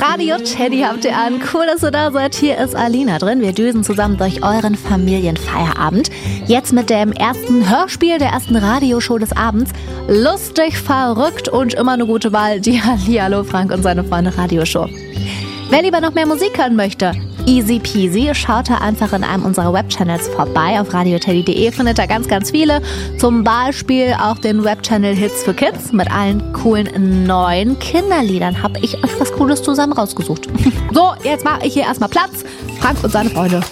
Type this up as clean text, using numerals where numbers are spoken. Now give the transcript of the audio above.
Radio Teddy habt ihr an. Cool, dass ihr da seid. Hier ist Alina drin. Wir düsen zusammen durch euren Familienfeierabend. Jetzt mit dem ersten Hörspiel der ersten Radioshow des Abends. Lustig, verrückt und immer eine gute Wahl. Die Hallihallo Frank und seine Freunde Radioshow. Wer lieber noch mehr Musik hören möchte, easy peasy, schaut da einfach in einem unserer Webchannels vorbei. Auf radioteddy.de findet ihr ganz, ganz viele. Zum Beispiel auch den Webchannel Hits für Kids mit allen coolen neuen Kinderliedern. Hab ich euch was Cooles zusammen rausgesucht. So, jetzt mache ich hier erstmal Platz. Frank und seine Freunde.